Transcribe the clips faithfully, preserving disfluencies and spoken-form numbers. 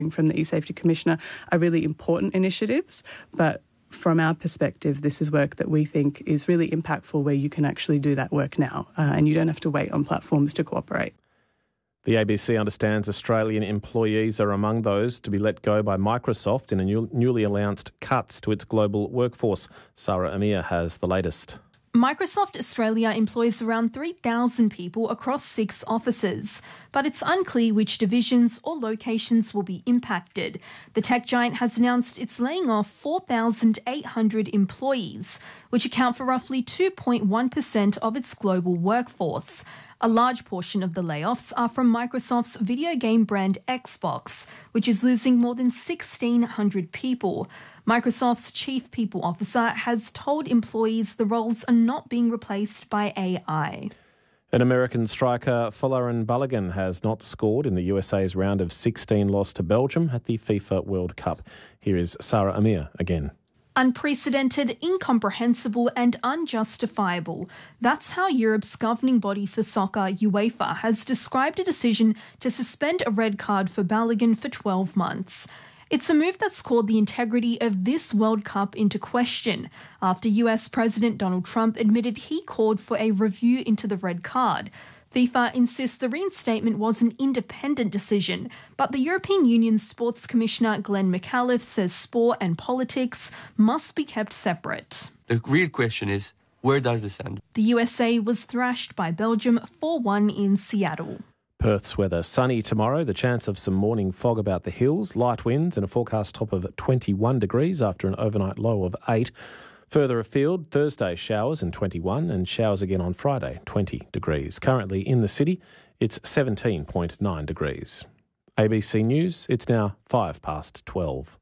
from the E-Safety Commissioner are really important initiatives, but from our perspective, this is work that we think is really impactful where you can actually do that work now uh, and you don't have to wait on platforms to cooperate. The A B C understands Australian employees are among those to be let go by Microsoft in a new, newly announced cuts to its global workforce. Sarah Amir has the latest. Microsoft Australia employs around three thousand people across six offices, but it's unclear which divisions or locations will be impacted. The tech giant has announced it's laying off four thousand eight hundred employees, which account for roughly two point one percent of its global workforce. A large portion of the layoffs are from Microsoft's video game brand Xbox, which is losing more than sixteen hundred people. Microsoft's chief people officer has told employees the roles are not being replaced by A I. An American striker, Folarin Balogun, has not scored in the U S A's round of sixteen loss to Belgium at the FIFA World Cup. Here is Sarah Amir again. Unprecedented, incomprehensible and unjustifiable. That's how Europe's governing body for soccer, UEFA, has described a decision to suspend a red card for Balogun for twelve months. It's a move that's called the integrity of this World Cup into question after U S President Donald Trump admitted he called for a review into the red card. FIFA insists the reinstatement was an independent decision, but the European Union's Sports Commissioner Glenn McAuliffe says sport and politics must be kept separate. The real question is, where does this end? The U S A was thrashed by Belgium four one in Seattle. Perth's weather sunny tomorrow, the chance of some morning fog about the hills, light winds and a forecast top of twenty-one degrees after an overnight low of eight. Further afield, Thursday showers and twenty-one and showers again on Friday, twenty degrees. Currently in the city, it's seventeen point nine degrees. A B C News, it's now five past twelve.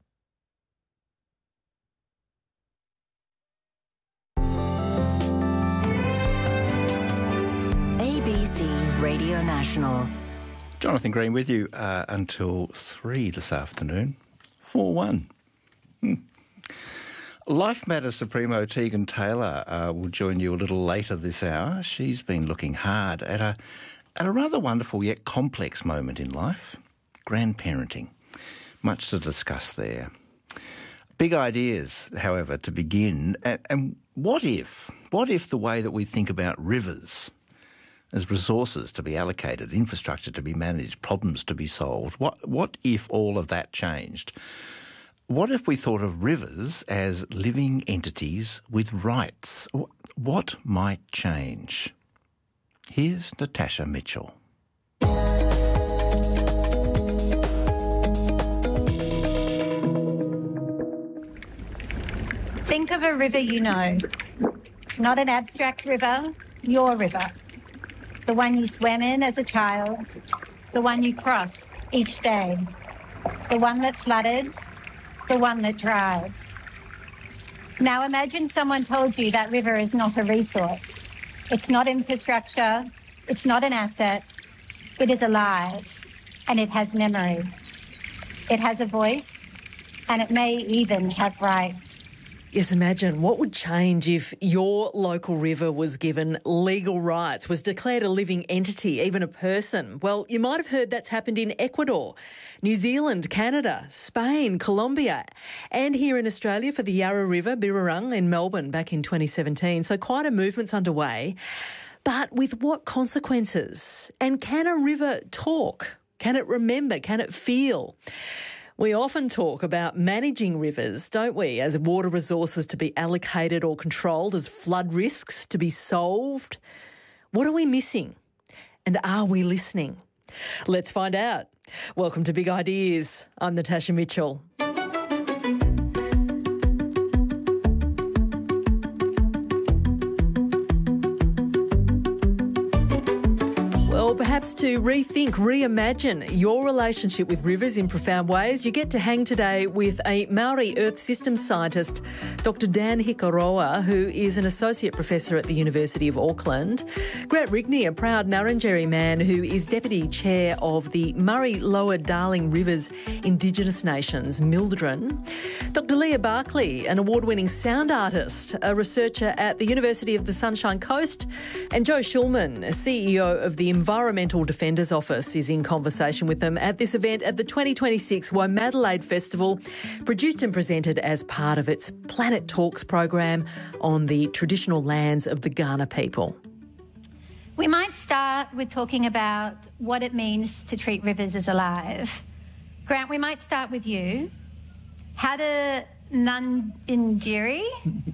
A B C Radio National. Jonathan Green with you uh, until three this afternoon. four one. Hmm. Life Matters Supremo Tegan Taylor uh, will join you a little later this hour. She's been looking hard at a, at a rather wonderful yet complex moment in life, grandparenting. Much to discuss there. Big ideas, however, to begin. And, and what if, what if the way that we think about rivers as resources to be allocated, infrastructure to be managed, problems to be solved, what, what if all of that changed? What if we thought of rivers as living entities with rights? What might change? Here's Natasha Mitchell. Think of a river you know. Not an abstract river, your river. The one you swam in as a child, the one you cross each day, the one that's flooded, the one that dried. Now imagine someone told you that river is not a resource. It's not infrastructure. It's not an asset. It is alive, and it has memory. It has a voice, and it may even have rights. Yes, imagine what would change if your local river was given legal rights, was declared a living entity, even a person. Well, you might have heard that's happened in Ecuador, New Zealand, Canada, Spain, Colombia, and here in Australia for the Yarra River, Birrarung in Melbourne back in twenty seventeen. So quite a movement's underway. But with what consequences? And can a river talk? Can it remember? Can it feel? We often talk about managing rivers, don't we, as water resources to be allocated or controlled, as flood risks to be solved. What are we missing? And are we listening? Let's find out. Welcome to Big Ideas. I'm Natasha Mitchell. Perhaps to rethink, reimagine your relationship with rivers in profound ways, you get to hang today with a Maori Earth Systems scientist, Doctor Dan Hikaroa, who is an associate professor at the University of Auckland. Grant Rigney, a proud Ngarrindjeri man who is deputy chair of the Murray Lower Darling Rivers Indigenous Nations, Mildren. Doctor Leah Barclay, an award-winning sound artist, a researcher at the University of the Sunshine Coast. And Joe Schulman, C E O of the Environmental Environmental Defenders Office is in conversation with them at this event at the twenty twenty-six Womadelaide Festival, produced and presented as part of its Planet Talks program on the traditional lands of the Kaurna people. We might start with talking about what it means to treat rivers as alive. Grant, we might start with you. How do Nundinjeri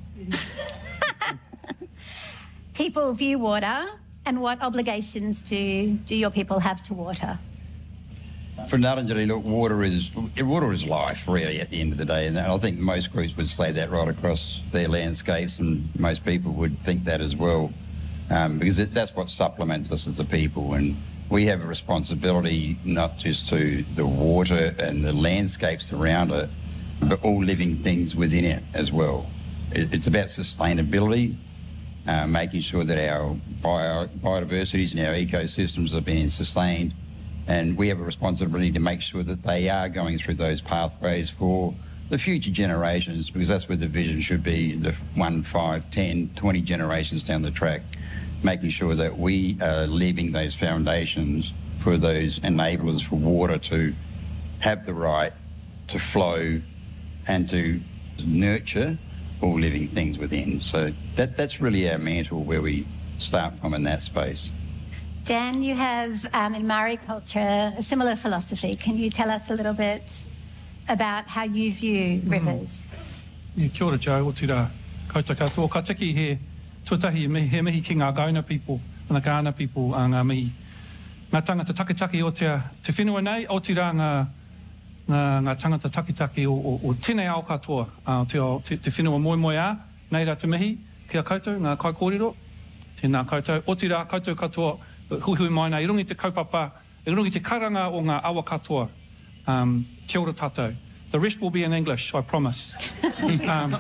people view water, and what obligations do, do your people have to water? For Nundinjeri, look, water is water is life, really, at the end of the day, and I think most groups would say that right across their landscapes, and most people would think that as well, um, because it, that's what supplements us as a people, and we have a responsibility not just to the water and the landscapes around it, but all living things within it as well. It, it's about sustainability, uh, making sure that our bio, biodiversities and our ecosystems are being sustained, and we have a responsibility to make sure that they are going through those pathways for the future generations, because that's where the vision should be, the one, five, ten, twenty generations down the track, making sure that we are leaving those foundations for those enablers for water to have the right to flow and to nurture all living things within. So that that's really our mantle, where we start from in that space. Dan, you have um, in Maori culture a similar philosophy. Can you tell us a little bit about how you view rivers? Mm. Yeah, kia ora, Joe, o tira koutou katoa. Ka tiki he tuatahi he mihi ki ngā Kaurna people, ngā Kaurna people, a ngā mihi. Ngā tangata takitaki o te, te whenua nei, o tira ngā ngā, ngā tangata takitaki o, o, o tēnei ao katoa, uh, te, te, te whenua moi moi a, nei rā te mihi, kia koutou, ngā kai kōrero, tēnā koutou, o tira koutou katoa, hui hui mai nei, i rungi te kaupapa, i rungi te karanga o ngā awa katoa, um, kia ora tātou. The rest will be in English, I promise. um,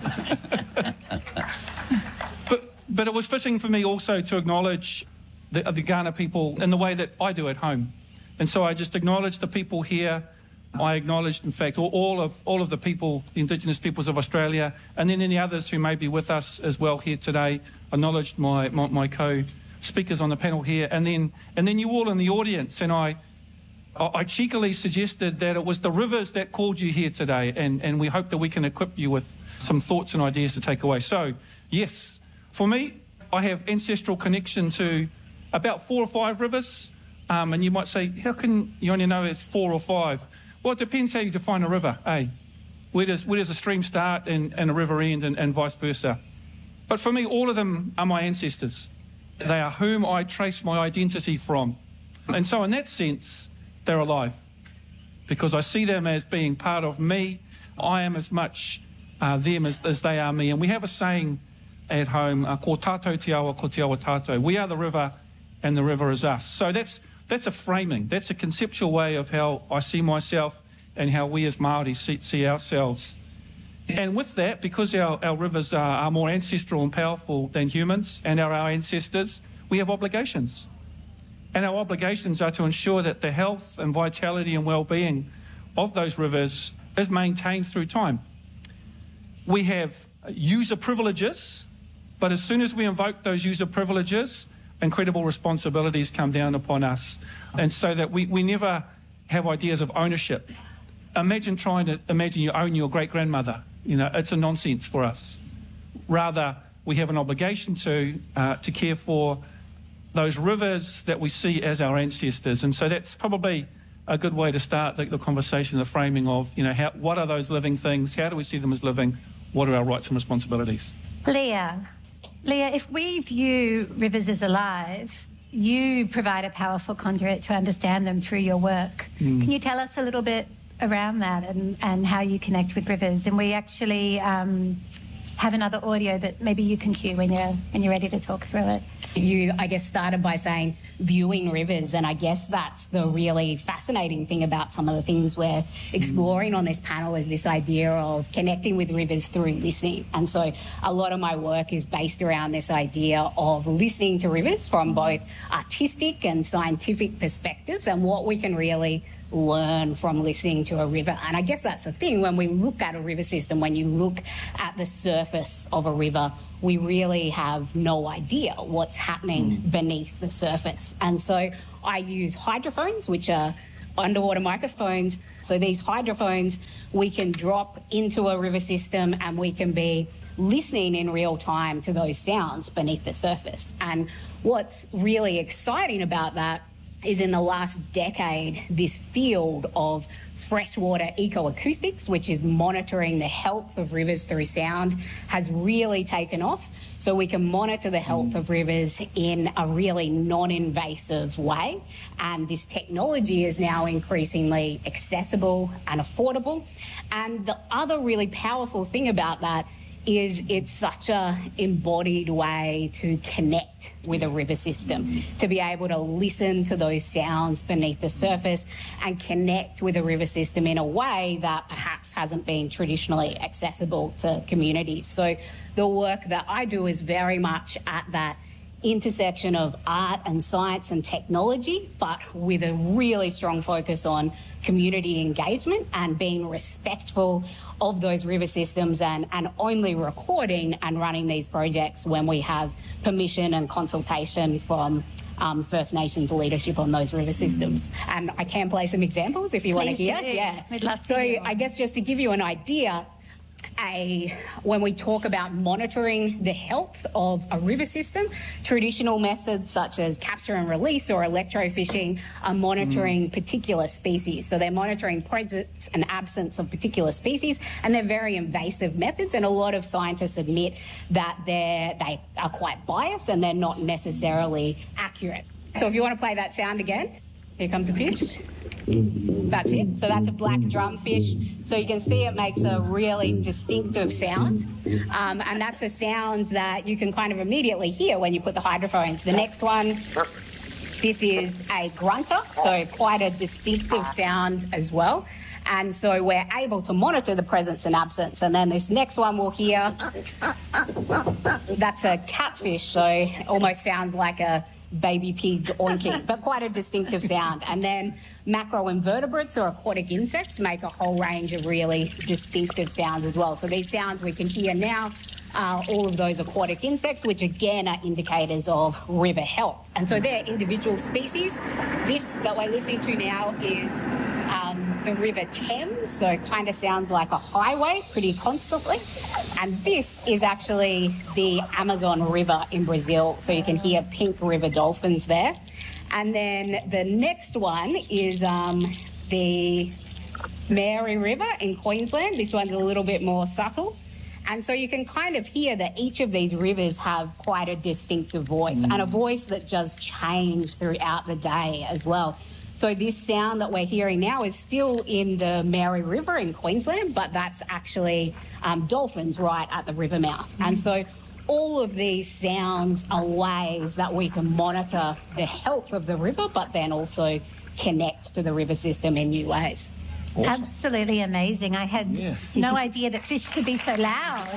but, but it was fitting for me also to acknowledge the, the Kaurna people in the way that I do at home. And so I just acknowledged the people here. I acknowledged, in fact, all, all of all of the people, the Indigenous peoples of Australia, and then any others who may be with us as well here today. Acknowledged my, my, my co-speakers on the panel here, and then and then you all in the audience. And I I cheekily suggested that it was the rivers that called you here today, and, and we hope that we can equip you with some thoughts and ideas to take away. So, yes, for me, I have ancestral connection to about four or five rivers, um, and you might say, how can you only know it's four or five? Well, it depends how you define a river, eh? Where does, where does a stream start and, and a river end, and, and vice versa? But for me, all of them are my ancestors. They are whom I trace my identity from. And so in that sense, they're alive, because I see them as being part of me. I am as much uh, them as, as they are me. And we have a saying at home, uh, ko tātou te awa, ko te awa tātou. We are the river and the river is us. So that's that's a framing, that's a conceptual way of how I see myself and how we as Māori see, see ourselves. And with that, because our, our rivers are, are more ancestral and powerful than humans and are our ancestors, we have obligations. And our obligations are to ensure that the health and vitality and well-being of those rivers is maintained through time. We have user privileges, but as soon as we invoke those user privileges, incredible responsibilities come down upon us. And so that we, we never have ideas of ownership. Imagine trying to imagine you own your great-grandmother. You know, it's a nonsense for us. Rather, we have an obligation to uh, to care for those rivers that we see as our ancestors. And so that's probably a good way to start the, the conversation, the framing of, you know, how, what are those living things? How do we see them as living? What are our rights and responsibilities? Leah, Leah, if we view rivers as alive, you provide a powerful conduit to understand them through your work. Mm. Can you tell us a little bit around that and, and how you connect with rivers? And we actually um, have another audio that maybe you can cue when you're, when you're ready to talk through it. You, I guess, started by saying viewing rivers, and I guess that's the really fascinating thing about some of the things we're exploring on this panel is this idea of connecting with rivers through listening. And so a lot of my work is based around this idea of listening to rivers from both artistic and scientific perspectives, and what we can really learn from listening to a river. And I guess that's the thing, when we look at a river system, when you look at the surface of a river, we really have no idea what's happening beneath the surface. And so I use hydrophones, which are underwater microphones. So these hydrophones we can drop into a river system and we can be listening in real time to those sounds beneath the surface. And what's really exciting about that is in the last decade, this field of freshwater ecoacoustics, which is monitoring the health of rivers through sound, has really taken off. So we can monitor the health of rivers in a really non-invasive way. And this technology is now increasingly accessible and affordable. And the other really powerful thing about that is it's such a embodied way to connect with a river system, to be able to listen to those sounds beneath the surface and connect with a river system in a way that perhaps hasn't been traditionally accessible to communities. So the work that I do is very much at that intersection of art and science and technology, but with a really strong focus on community engagement and being respectful of those river systems, and, and only recording and running these projects when we have permission and consultation from um, First Nations leadership on those river systems. And I can play some examples if you Please want to hear. do. Yeah, We'd love to so hear one. I guess just to give you an idea, A, when we talk about monitoring the health of a river system, traditional methods such as capture and release or electrofishing are monitoring mm. particular species. So they're monitoring presence and absence of particular species, and they're very invasive methods, and a lot of scientists admit that they're, they are quite biased and they're not necessarily accurate. So if you want to play that sound again, here comes a fish. That's it. So that's a black drumfish. So you can see it makes a really distinctive sound. Um, and that's a sound that you can kind of immediately hear when you put the hydrophones. The next one, this is a grunter, so quite a distinctive sound as well. And so we're able to monitor the presence and absence. And then this next one we'll hear, that's a catfish, so it almost sounds like a baby pig oinking, but quite a distinctive sound. And then macroinvertebrates or aquatic insects make a whole range of really distinctive sounds as well. So these sounds we can hear now are all of those aquatic insects, which again are indicators of river health. And so they're individual species. This that we're listening to now is um, the River Thames, so it kind of sounds like a highway pretty constantly. And this is actually the Amazon River in Brazil, so you can hear pink river dolphins there. And then the next one is um, the Mary River in Queensland. This one's a little bit more subtle. And so you can kind of hear that each of these rivers have quite a distinctive voice, mm. and a voice that does change throughout the day as well. So this sound that we're hearing now is still in the Mary River in Queensland, but that's actually um, dolphins right at the river mouth. Mm. And so all of these sounds are ways that we can monitor the health of the river, but then also connect to the river system in new ways. Awesome. Absolutely amazing. I had yeah. no idea that fish could be so loud.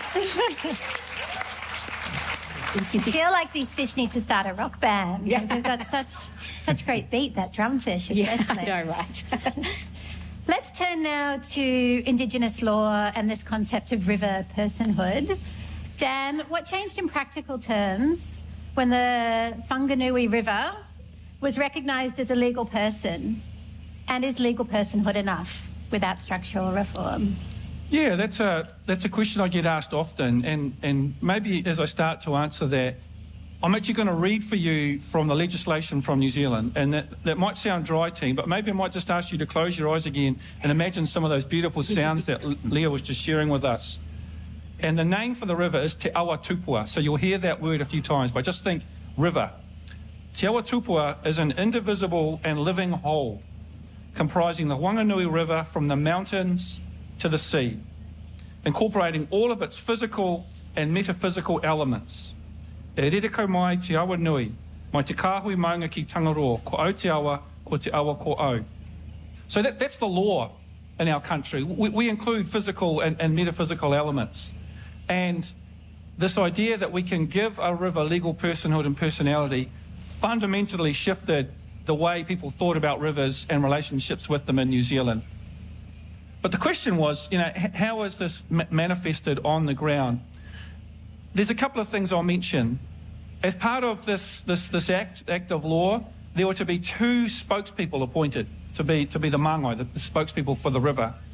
I feel like these fish need to start a rock band. Yeah. They've got such such great beat, that drumfish especially. Yeah, I know, right. Let's turn now to Indigenous law and this concept of river personhood. Dan, what changed in practical terms when the Whanganui River was recognised as a legal person? And is legal personhood enough without structural reform? Yeah, that's a that's a question I get asked often, and, and maybe as I start to answer that, I'm actually going to read for you from the legislation from New Zealand, and that, that might sound dry, team, but maybe I might just ask you to close your eyes again and imagine some of those beautiful sounds that Leah was just sharing with us. And the name for the river is Te Awa Tupua, so you'll hear that word a few times, but just think river. Te Awa Tupua is an indivisible and living whole, comprising the Whanganui River from the mountains to the sea, incorporating all of its physical and metaphysical elements. E rereko mai te awa nui, mai te kāhui maunga ki Tangaroa, ko au te awa, ko te awa ko au. So that, that's the law in our country. We, we include physical and, and metaphysical elements. And this idea that we can give a river legal personhood and personality fundamentally shifted the way people thought about rivers and relationships with them in New Zealand. But the question was, you know, how is this ma- manifested on the ground? There's a couple of things I'll mention. As part of this, this, this act, act of law, there were to be two spokespeople appointed to be, to be the māngai, the, the spokespeople for the river.